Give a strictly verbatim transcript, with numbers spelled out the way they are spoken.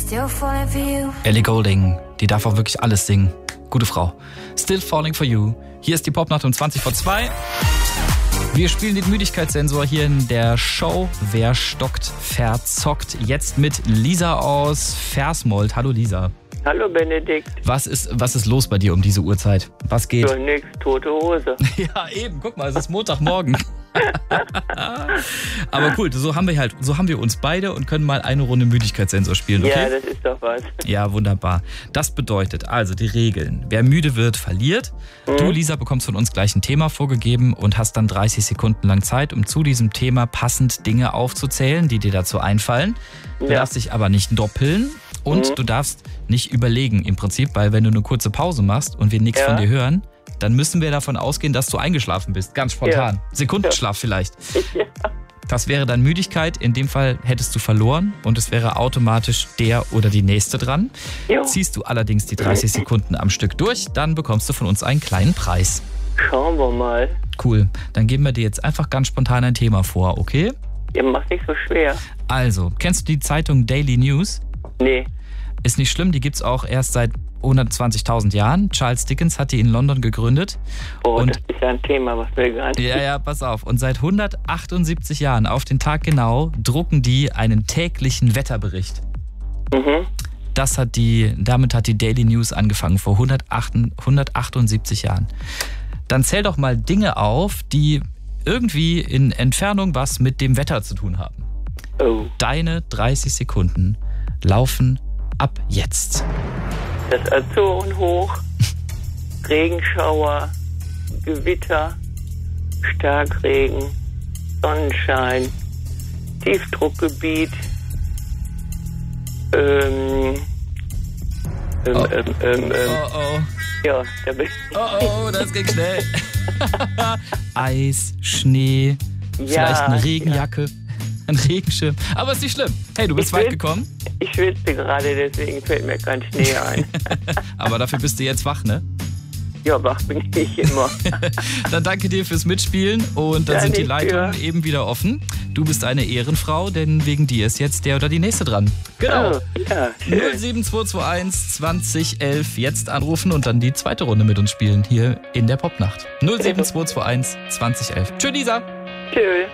Ellie Goulding, die darf auch wirklich alles singen. Gute Frau. Still Falling for You. Hier ist die Popnacht um zwanzig vor zwei. Wir spielen den Müdigkeitssensor hier in der Show. Wer stockt, verzockt. Jetzt mit Lisa aus Versmold. Hallo Lisa. Hallo Benedikt. Was ist, was ist los bei dir um diese Uhrzeit? Was geht? Ja, nix, tote Hose. Ja, eben. Guck mal, es ist Montagmorgen. Aber cool, so haben wir halt, so haben wir uns beide und können mal eine Runde Müdigkeitssensor spielen, okay? Ja, das ist doch was. Ja, wunderbar. Das bedeutet also die Regeln. Wer müde wird, verliert. Mhm. Du, Lisa, bekommst von uns gleich ein Thema vorgegeben und hast dann dreißig Sekunden lang Zeit, um zu diesem Thema passend Dinge aufzuzählen, die dir dazu einfallen. Du ja. darfst dich aber nicht doppeln und mhm. du darfst nicht überlegen im Prinzip, weil wenn du eine kurze Pause machst und wir nichts ja. von dir hören, dann müssen wir davon ausgehen, dass du eingeschlafen bist. Ganz spontan. Ja. Sekundenschlaf ja. vielleicht. Ja. Das wäre dann Müdigkeit. In dem Fall hättest du verloren und es wäre automatisch der oder die Nächste dran. Jo. Ziehst du allerdings die dreißig Sekunden am Stück durch, dann bekommst du von uns einen kleinen Preis. Schauen wir mal. Cool. Dann geben wir dir jetzt einfach ganz spontan ein Thema vor, okay? Ja, mach nicht so schwer. Also, kennst du die Zeitung Daily News? Nee. Ist nicht schlimm, die gibt's auch erst seit hundertzwanzigtausend Jahren. Charles Dickens hat die in London gegründet. Oh, und das ist ja ein Thema, was wir gar nicht... Ja, ja, pass auf. Und seit hundertachtundsiebzig Jahren, auf den Tag genau, drucken die einen täglichen Wetterbericht. Mhm. Das hat die, damit hat die Daily News angefangen, vor hundertachtundsiebzig Jahren. Dann zähl doch mal Dinge auf, die irgendwie in Entfernung was mit dem Wetter zu tun haben. Oh. Deine dreißig Sekunden laufen ab jetzt. Das Azorenhoch, Regenschauer, Gewitter, Starkregen, Sonnenschein, Tiefdruckgebiet, ähm, ähm, oh. ähm, ähm, ähm, oh, oh. Ja, da bin ich. Oh, oh, das ging schnell. Eis, Schnee, Ja, vielleicht eine Regenjacke, ja. ein Regenschirm. Aber ist nicht schlimm. Hey, du bist Ich weit will- gekommen. Ich schwitze gerade, deswegen fällt mir kein Schnee ein. Aber dafür bist du jetzt wach, ne? Ja, wach bin ich immer. Dann danke dir fürs Mitspielen und dann Ja, sind die nicht Leitungen für. eben wieder offen. Du bist eine Ehrenfrau, denn wegen dir ist jetzt der oder die Nächste dran. Genau. Oh, ja, null schön. sieben zwei zwei eins zwanzig elf jetzt anrufen und dann die zweite Runde mit uns spielen hier in der Popnacht. null sieben zwei zwei eins zwanzig elf. Tschüss, Lisa. Tschüss.